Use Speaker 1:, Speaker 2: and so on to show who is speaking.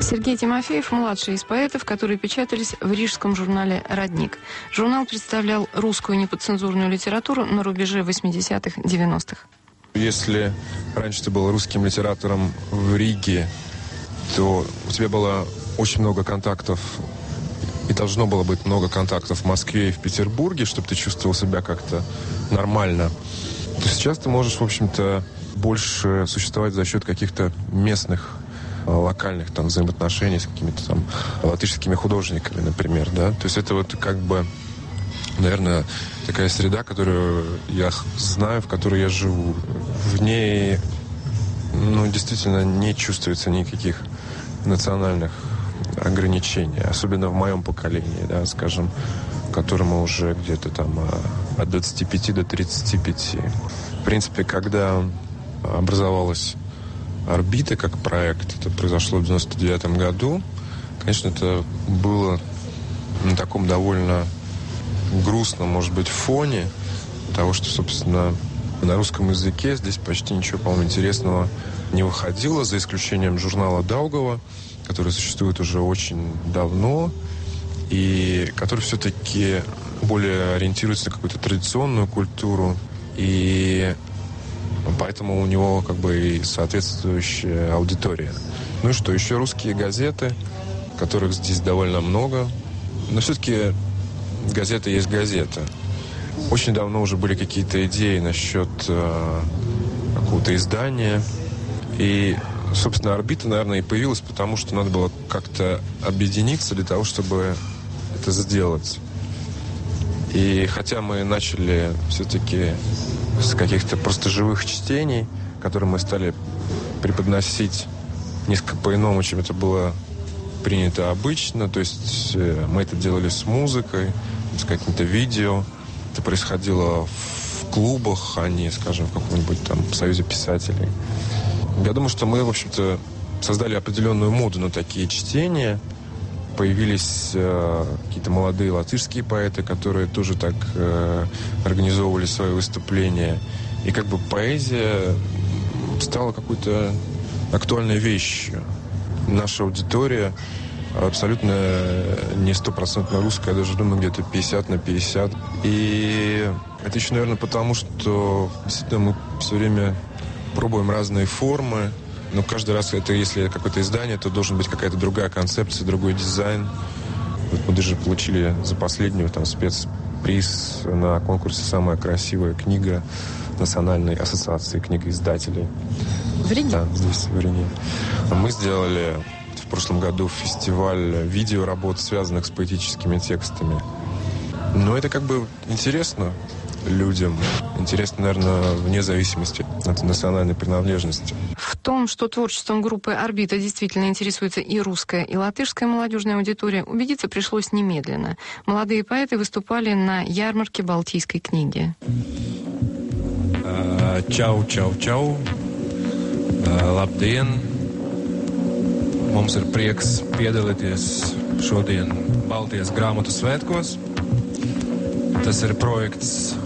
Speaker 1: Сергей Тимофеев – младший из поэтов, которые печатались в рижском журнале «Родник». Журнал представлял русскую неподцензурную литературу на рубеже 80-х-90-х.
Speaker 2: Если раньше ты был русским литератором в Риге, то у тебя было очень много контактов, и должно было быть много контактов в Москве и в Петербурге, чтобы ты чувствовал себя как-то нормально. То сейчас ты можешь, в общем-то, больше существовать за счет каких-то местных, локальных там взаимоотношений с какими-то там латышскими художниками, например, да. То есть это вот как бы, наверное, такая среда, которую я знаю, в которой я живу. В ней, действительно не чувствуется никаких национальных ограничений, особенно в моем поколении, да, скажем, которому уже где-то там от 25 до 35. В принципе, когда образовалась «Орбита» как проект, это произошло в 99 году, конечно, это было на таком довольно грустном, может быть, фоне того, что, собственно, на русском языке здесь почти ничего, по-моему, интересного не выходило, за исключением журнала «Даугава», который существует уже очень давно и который все-таки более ориентируется на какую-то традиционную культуру, и поэтому у него как бы и соответствующая аудитория. Ну и что, еще русские газеты, которых здесь довольно много, но все-таки газета есть газета. Очень давно уже были какие-то идеи насчет какого-то издания, и, собственно, «Орбита», наверное, и появилась, потому что надо было как-то объединиться для того, чтобы это сделать. И хотя мы начали все-таки с каких-то просто живых чтений, которые мы стали преподносить несколько по-иному, чем это было принято обычно. То есть мы это делали с музыкой, с каким-то видео. Это происходило в клубах, а не, скажем, в каком-нибудь там союзе писателей. Я думаю, что мы, в общем-то, создали определенную моду на такие чтения. Появились какие-то молодые латышские поэты, которые тоже так организовывали свои выступления. И как бы поэзия стала какой-то актуальной вещью. Наша аудитория абсолютно не 100% русская, я даже думаю, где-то 50/50. И это еще, наверное, потому, что действительно мы все время пробуем разные формы. Но каждый раз, если какое-то издание, то должен быть какая-то другая концепция, другой дизайн. Вот мы даже получили за последнюю там спецприз на конкурсе «Самая красивая книга» Национальной ассоциации книгоиздателей.
Speaker 1: В Риге?
Speaker 2: Да, здесь, в Риге. Мы сделали в прошлом году фестиваль видеоработ, связанных с поэтическими текстами. Но это как бы интересно людям. Интересно, наверное, вне зависимости от национальной принадлежности.
Speaker 1: В том, что творчеством группы «Орбита» действительно интересуется и русская, и латышская молодежная аудитория, убедиться пришлось немедленно. Молодые поэты выступали на ярмарке Балтийской книги.
Speaker 3: Čau, čau, čau. Labdien. Mums ir prieks piedalīties šodien Baltijas grāmatu svētkos. Tas ir projekts